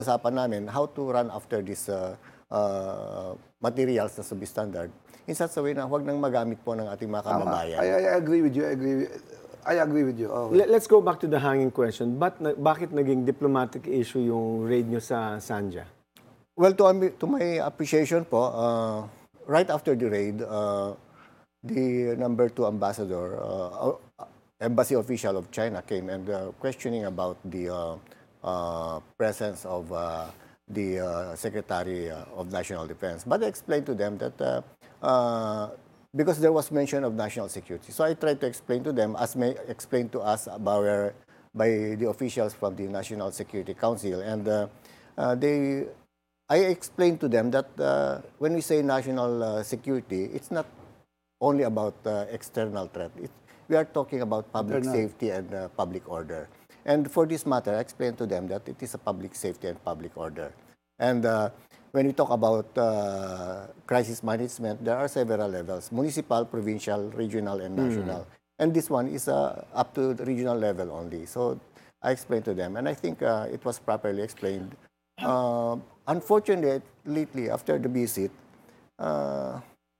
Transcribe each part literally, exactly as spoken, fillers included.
usapan namin how to run after this uh, uh, materials na substandard in such a way na huwag nang magamit po ng ating mga kababayan. I, I agree with you. I agree with, I agree with you. Oh. Let's go back to the hanging question. But, bakit naging diplomatic issue yung raid nyo sa Sanja? Well, to, to my appreciation po, uh, right after the raid, uh, the number two ambassador, uh, embassy official of China came and uh, questioning about the uh, uh, presence of uh, the uh, Secretary of National Defense. But I explained to them that uh, uh, because there was mention of national security. So I tried to explain to them, as may explained to us about, by the officials from the National Security Council. And uh, uh, they, I explained to them that uh, when we say national uh, security, it's not only about uh, external threat. It, we are talking about public internal safety and uh, public order. And for this matter, I explained to them that it is a public safety and public order. And uh, when we talk about uh, crisis management, there are several levels: municipal, provincial, regional, and national. Mm. And this one is uh, up to the regional level only. So I explained to them, and I think uh, it was properly explained. Uh, unfortunately, lately, after the visit, uh,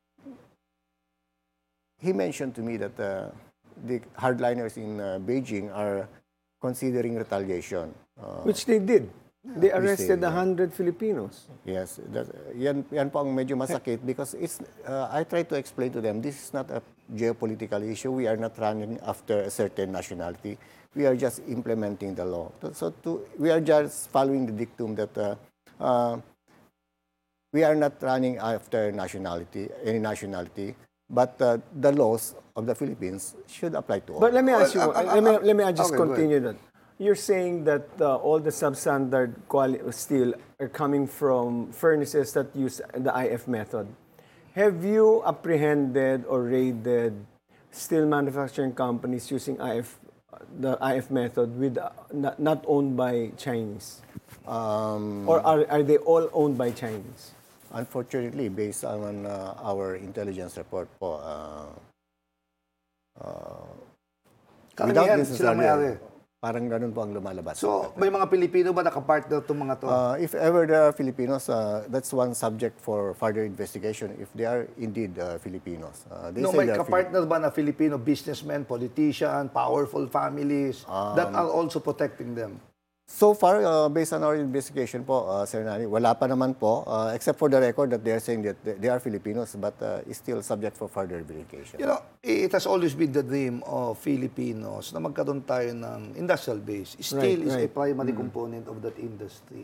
he mentioned to me that uh, the hardliners in uh, Beijing are considering retaliation. Uh, Which they did. They arrested one hundred Filipinos. Yes, that, yan, yan po ang medyo masakit because it's, uh, I try to explain to them, this is not a geopolitical issue. We are not running after a certain nationality. We are just implementing the law. So to, we are just following the dictum that uh, uh, we are not running after nationality, any nationality, but uh, the laws of the Philippines should apply to all. But let me ask you, Well, uh, uh, let me, uh, let me just okay, continue that. You're saying that uh, all the substandard quali- steel are coming from furnaces that use the I F method. Have you apprehended or raided steel manufacturing companies using I F, the I F method with uh, not, not owned by Chinese? Um, Or are, are they all owned by Chinese? Unfortunately, based on uh, our intelligence report po, uh, uh, Karamihan sila may-ari. Parang ganun po ang lumalabas. So, may mga Pilipino ba nakapartner itong mga to? Uh, if ever there are Filipinos, uh, that's one subject for further investigation if they are indeed uh, Filipinos. Uh, they No, say may they are kapartner ba na Filipino businessmen, politician, powerful families that are also protecting them? So far, uh, based on our investigation po, uh, Sir Nani, wala pa naman po, uh, except for the record that they are saying that they are Filipinos, but uh, is still subject for further verification. You know, it has always been the dream of Filipinos na magkaroon tayo ng industrial base. Steel Right, is right. a primary mm-hmm. component of that industry.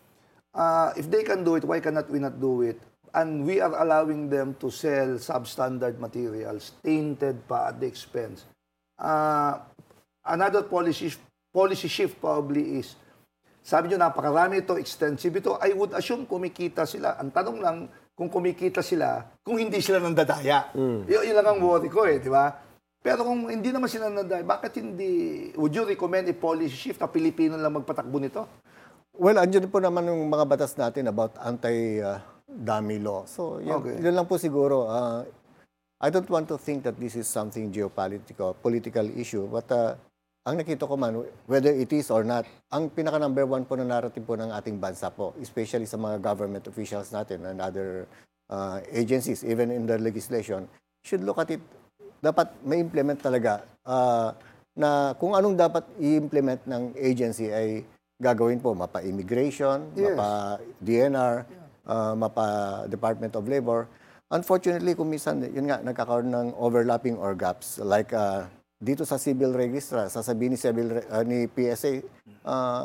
Uh, if they can do it, why cannot we not do it? And we are allowing them to sell substandard materials, tainted pa at the expense. Uh, another policy policy shift probably is, sabi nyo, napakarami ito, extensive ito, I would assume kumikita sila. Ang tanong lang, kung kumikita sila, kung hindi sila nandadaya. Mm. Y- yun lang ang worry ko eh, di ba? Pero kung hindi naman sila nandadaya, bakit hindi, would you recommend a policy shift na Pilipino lang magpatakbo nito? Well, andyan po naman yung mga batas natin about anti-dummy law. So, yun, Okay. yun lang po siguro. Uh, I don't want to think that this is something geopolitical, political issue, but uh, ang nakita ko man, whether it is or not, ang pinaka-number one po na narrative po ng ating bansa po, especially sa mga government officials natin and other uh, agencies, even in the legislation, should look at it, dapat ma-implement talaga uh, na kung anong dapat i-implement ng agency ay gagawin po, mapa-immigration, Yes. mapa-D N R, uh, mapa-Department of Labor. Unfortunately, kung minsan, yun nga, nagkakaroon ng overlapping or gaps, like uh, dito sa civil registra, sasabihin ni, civil, uh, ni P S A, uh,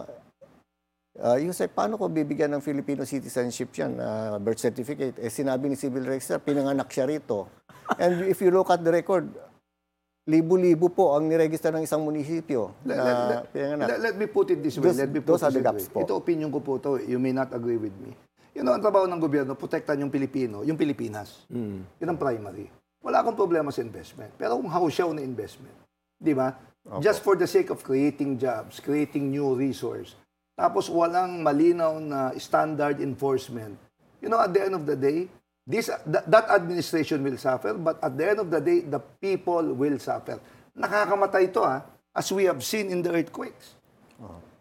uh, yung say, paano ko bibigyan ng Filipino citizenship yan, uh, birth certificate? Eh, sinabi ni civil registra, pinanganak siya rito. And if you look at the record, libo-libo po ang niregister ng isang munisipyo Let, na let, pinanganak. let, let me put it this way. Those- let me put those are it the this gaps way. po. Ito opinion ko po to. You may not agree with me. You know, ang trabaho ng gobyerno, protektan yung Pilipino, yung Pilipinas. Mm. Yun ang primary. Wala akong problema sa investment. Pero kung hausyaw na investment, di ba? Just for the sake of creating jobs, creating new resource, tapos walang malinaw na standard enforcement. You know, at the end of the day, this that, that administration will suffer, but at the end of the day, the people will suffer. Nakakamatay ito, ah, as we have seen in the earthquakes.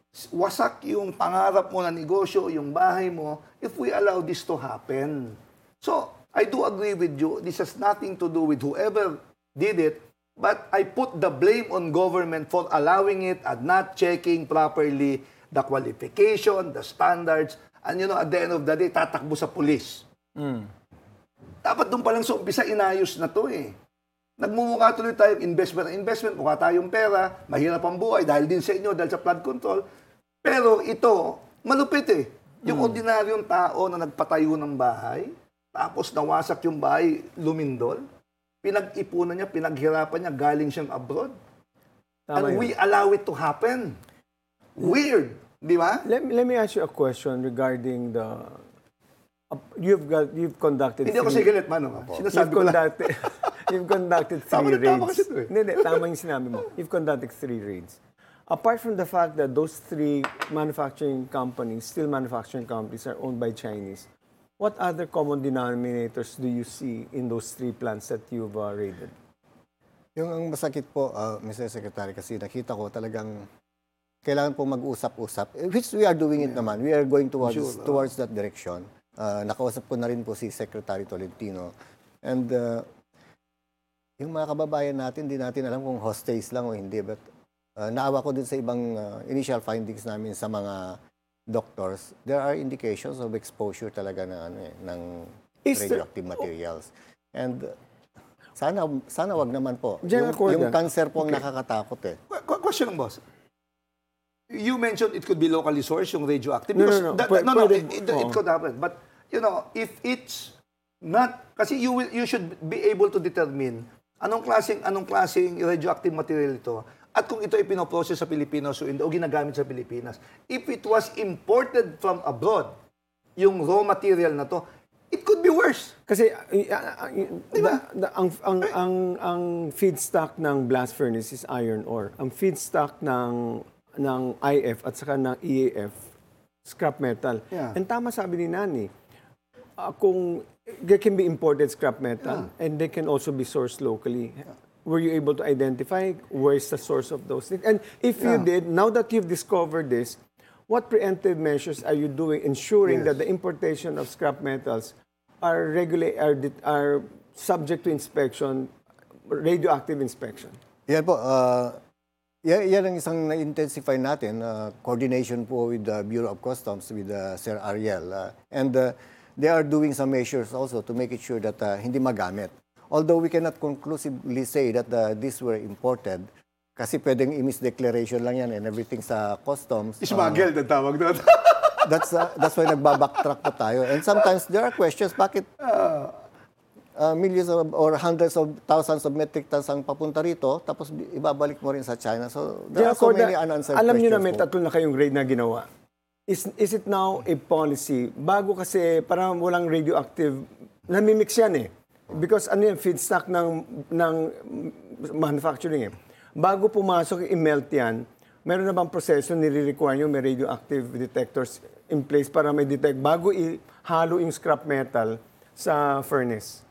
wasak yung pangarap mo na negosyo, yung bahay mo, if we allow this to happen. So, I do agree with you. This has nothing to do with whoever did it, but I put the blame on government for allowing it and not checking properly the qualification, the standards, and you know, at the end of the day, tatakbo sa police. Mm. Dapat doon pa lang sa umpisa, inayos na to eh. Nagmumukha tuloy tayong investment. Investment, mukha tayong pera, mahirap ang buhay dahil din sa inyo, dahil sa flood control. Pero ito, malupit eh. Yung ordinaryong tao na nagpatayo ng bahay, tapos nawasak yung bahay, lumindol, pinag-ipunan niya, pinaghirapan niya, galing siyang abroad. Tama And yun. we allow it to happen. Weird, di ba? Let, me- let me ask you a question regarding the... Uh, you've got you've conducted Hindi ako three- sigalit, Manong. You've Sinasabi ko lang. conducted, you've conducted Tama three na tama raids. kasi ito eh. Hindi, hindi, tama yung sinabi mo. You've conducted three raids. Apart from the fact that those three manufacturing companies, steel manufacturing companies, are owned by Chinese, what other common denominators do you see in those three plants that you've uh, raided? Yung ang masakit po, uh, Mister Secretary, kasi nakita ko talagang kailangan po mag-usap-usap, eh, which we are doing it naman. We are going towards, Sure, ah. towards that direction. Uh, nakausap ko na rin po si Secretary Tolentino. And uh, yung mga kababayan natin, di natin alam kung hostage lang o hindi. But uh, naawa ko din sa ibang uh, initial findings namin sa mga doctors. There are indications of exposure talaga ng, ano, eh, ng Is there- radioactive materials. And uh, sana sana wag naman po. General Yung, Corda. yung cancer po ang nakakatakot eh. Qu- qu- Question lang, boss. You mentioned it could be locally sourced, yung radioactive. No, no, because no. that- Pwede- no, no, pwede- it, it, it oo. could happen. But, you know, if it's not, kasi you will, you should be able to determine anong klaseng, anong klaseng radioactive material ito at kung ito ay pinoprocess sa Pilipinas o, hindi, o ginagamit sa Pilipinas. If it was imported from abroad, yung raw material na to, it could be worse. Kasi uh, uh, uh, the- the- ang, ang, ang, ang feedstock ng blast furnace is iron ore. Ang feedstock ng, ng I F at saka ng E A F, scrap metal. Yeah. And tama sabi ni Nani, uh, kung they can be imported scrap metal and they can also be sourced locally. Were you able to identify where's the source of those things? And if you Yeah. did, now that you've discovered this, what preemptive measures are you doing ensuring Yes. that the importation of scrap metals are regulate are, det- are subject to inspection, radioactive inspection? Yan po, uh, yan, yan ang isang na-intensify natin, uh, coordination po with the Bureau of Customs, with uh, Sir Ariel. Uh, and uh, they are doing some measures also to make it sure that uh, hindi magamit. Although we cannot conclusively say that uh, these were imported, kasi pwedeng i-misdeclaration lang yan and everything sa customs. uh, Smuggled ang tawag doon. that's uh, that's why nagbabacktrack po tayo. And sometimes there are questions, bakit uh, millions of, or hundreds of thousands of metric tons ang papunta rito, tapos ibabalik mo rin sa China. So there are so Corda, many unanswered alam niyo na questions may po. tatlo na kayong raid na ginawa. Is, is it now a policy? Bago kasi parang walang radioactive, namimix yan eh. Because ano yung feedstock ng, ng manufacturing eh. Bago pumasok, i-melt yan, meron na bang proseso nire-require nyo may radioactive detectors in place para may detect bago ihalo yung scrap metal sa furnace?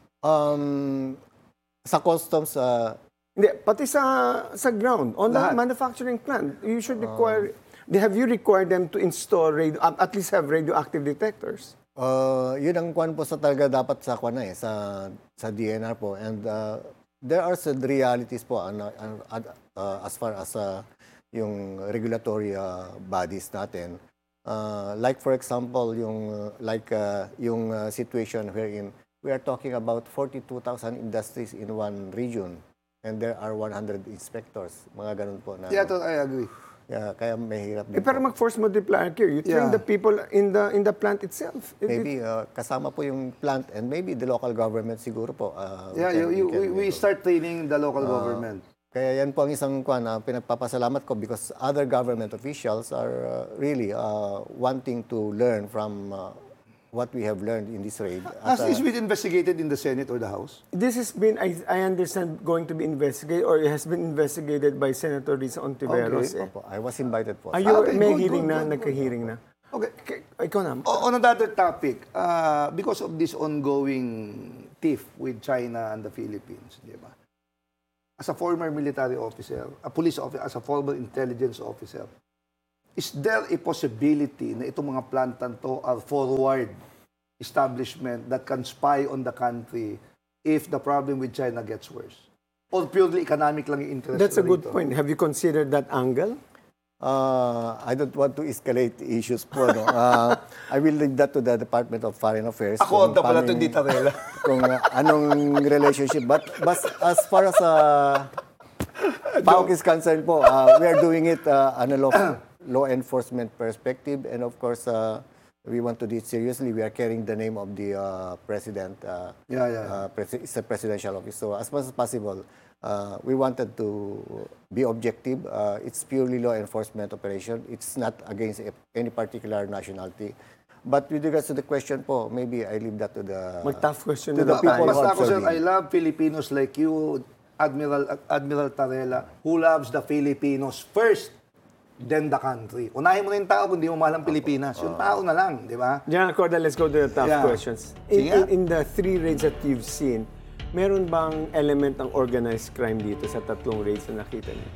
Um, sa customs, uh, Hindi, pati sa sa ground, on the Lahat. manufacturing plant, you should require, have you required them to install, radio, at at least have radioactive detectors? uh, yun ang kwan po sa talaga dapat sa kwan na eh, sa, sa D N R po. And uh, there are some realities po ano, ano, ad- uh, as far as uh, yung regulatory uh, bodies natin. Uh, like for example, yung uh, like uh, yung uh, situation wherein we are talking about forty-two thousand industries in one region and there are one hundred inspectors. Mga ganun po na. Yeah, to- I agree. Yeah, kaya mahirap Eh, din pero po. mag-force multiplier here. You train Yeah. the people in the in the plant itself. It- it- Maybe uh, kasama po yung plant and maybe the local government siguro po. Uh, we Yeah, can- you, we you, can- we, we start training the local government. Kaya yan po ang isang kwan na pinagpapasalamat ko because other government officials are uh, really uh, wanting to learn from uh, what we have learned in this raid. Has At, uh, this been investigated in the Senate or the House? This has been, I, I understand, going to be investigated or it has been investigated by Senator Risa Ontiveros. Okay. eh. Opo, I was invited po. Are you, Okay, may good, hearing good, na, good, nagka-hearing na? Okay. K- Ikaw na. O- On another topic, uh, because of this ongoing tiff with China and the Philippines, di ba? As a former military officer, a police officer, as a former intelligence officer, is there a possibility na itong mga plantan to are forward establishment that can spy on the country if the problem with China gets worse? Or purely economic lang yung interest That's a na good rito? point. Have you considered that angle? Uh, I don't want to escalate issues po. No? Uh, I will leave that to the Department of Foreign Affairs. Ako, kung da pala paano ito, yung- di Tarela. Kung uh, anong relationship. But, but as far as uh, P A O K is concerned po, uh, we are doing it uh, on a law, law enforcement perspective. And of course, uh, we want to do it seriously. We are carrying the name of the uh, President. Uh, Yeah, yeah, yeah. Uh, pres- it's a presidential office. So as much as possible, uh, we wanted to be objective. Uh, it's purely law enforcement operation. It's not against a- any particular nationality. But with regards to the question po, maybe I leave that to the... Mag-tough question to na the ba people tayo? Basta who ako, sir, observing. I love Filipinos like you, Admiral Admiral Tarela, who loves the Filipinos first, then the country. Unahin mo na yung tao kung di mo mahal ang Pilipinas. Yung tao na lang, di ba? General Corda, let's go to the tough Yeah. questions. Sige. In, in, in the three raids that you've seen, meron bang element ng organized crime dito sa tatlong raids na nakita niyo?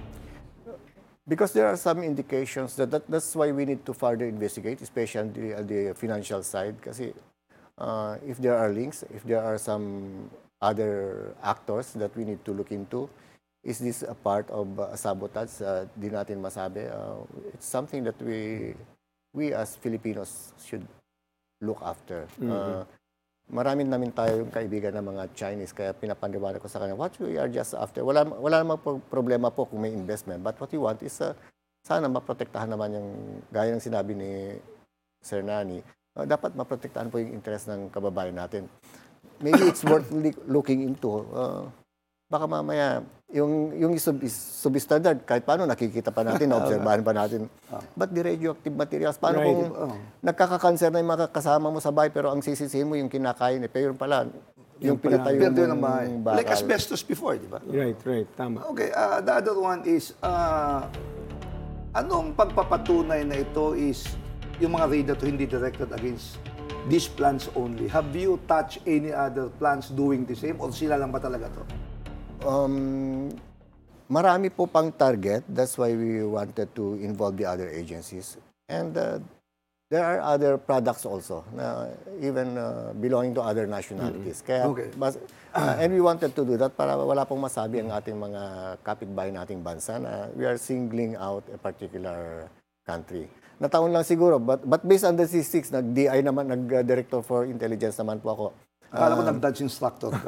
Because there are some indications that, that that's why we need to further investigate, especially on the, on the financial side. Kasi uh, if there are links, if there are some other actors that we need to look into, is this a part of uh, sabotage? Uh, di natin masabi. Uh, it's something that we we as Filipinos should look after. Uh, marami namin tayong kaibigan ng mga Chinese, kaya pinapaniwala ko sa kanya, what we are just after. Wala, wala namang pro- problema po kung may investment, but what we want is uh, sana maprotektahan naman yung, gaya ng sinabi ni Sir Nani, uh, dapat maprotektahan po yung interest ng kababayan natin. Maybe it's worth li- looking into. Uh, baka mamaya, yung, yung sub, substandard, kahit paano nakikita pa natin, obserbahan pa natin. But the radioactive materials, paano Right. kung Oh. nagkakakanser na yung mga kasama mo sa bahay, pero ang sisisihin mo yung kinakain, eh. Pero yun pala, yung pinatayo Pero ng mong bahay. bakal. Like asbestos before, di ba? Right, right. Tama. Okay, uh, the other one is, uh, anong pagpapatunay na ito is yung mga raid na to hindi directed against these plants only? Have you touched any other plants doing the same or sila lang ba talaga to? Um, marami po pang target. That's why we wanted to involve the other agencies. And uh, there are other products also, na even uh, belonging to other nationalities. Kaya, Okay. bas- uh, and we wanted to do that para wala pong masabi ang ating mga kapitbahay nating bansa na we are singling out a particular country. Nataon lang siguro, but, but based on the statistics, nag-D I naman, nag-Director for Intelligence naman po ako. Akala ko nag-dodge instructor ka.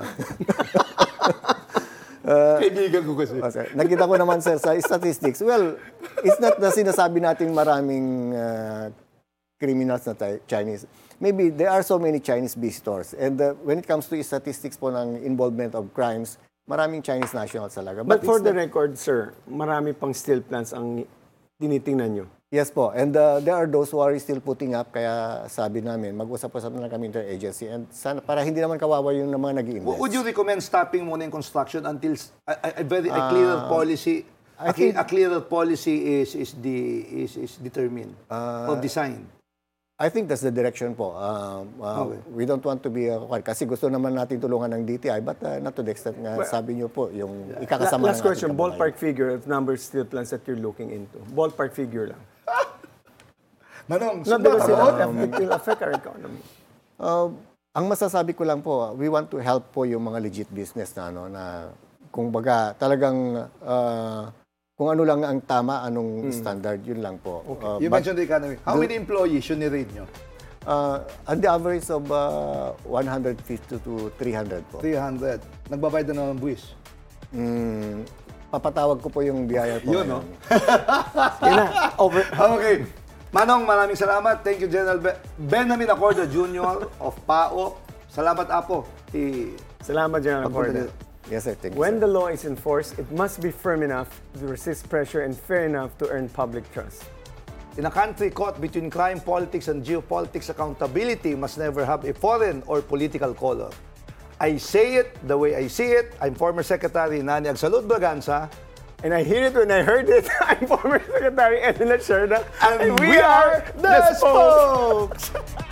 Kaibigan ko kasi. Oh, sir. Nakita ko naman, sir, sa statistics, well, it's not na sinasabi nating maraming uh, criminals na tayo- Chinese. Maybe there are so many Chinese visitors. And uh, when it comes to statistics po ng involvement of crimes, maraming Chinese nationals talaga. But for it's the not- record, sir, marami pang steel plants ang tinitingnan nyo. Yes po. And uh, there are those who are still putting up. Kaya sabi namin, mag-usap-usap na lang kami interagency. And sana, para hindi naman kawawa yung mga nag-i-invest. Would you recommend stopping muna yung construction until s- a, a- a very a clearer policy a, I cle- think- a clearer policy is is the is is determined or designed? I think that's the direction po. Uh, uh, Okay. We don't want to be, uh, kasi gusto naman natin tulungan ng D T I, but uh, not to the extent nga sabi niyo po, yung La- ikakasama last ng ating question, kababayan. ballpark figure of number of steel plants that you're looking into. Ballpark figure lang. Manong, Not because it will affect, it will affect our economy. Uh, ang masasabi ko lang po, we want to help po yung mga legit business na, ano, na kung baga talagang uh, kung ano lang ang tama, anong standard, yun lang po. Uh, you but, mentioned the economy. How many employees yun ni-rate nyo? uh, on the average of uh, one hundred fifty to three hundred po. three hundred. Nagbabayad na ng buwis. Mm, papatawag ko po yung biyaya po. Yun, no? ngayon. Yun na, over. Okay. Manong, maraming salamat. Thank you, General Be- Benjamin Acorda Junior of P A O. Salamat, Apo. I- Salamat, General Corda. Yes, sir. Thank you, When sir. the law is enforced, it must be firm enough to resist pressure and fair enough to earn public trust. In a country caught between crime, politics, and geopolitics, accountability must never have a foreign or political color. I say it the way I see it. I'm former Secretary Nani Agsalud Braganza. And I hear it when I heard it. I'm former Secretary Edna Sherda. And, we, are the Spokes!